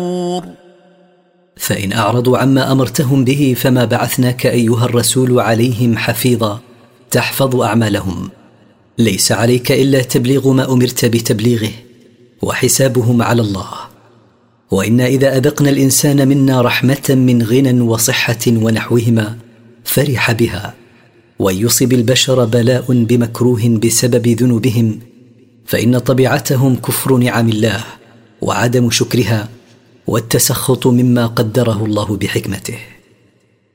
فإن أعرضوا عما أمرتهم به فما بعثناك أيها الرسول عليهم حفيظا تحفظ أعمالهم، ليس عليك إلا تبليغ ما أمرت بتبليغه، وحسابهم على الله. وإنا إذا أذقنا الإنسان منا رحمة من غنى وصحة ونحوهما فرح بها، ويصب البشر بلاء بمكروه بسبب ذنوبهم فإن طبيعتهم كفر نعم الله وعدم شكرها والتسخط مما قدره الله بحكمته.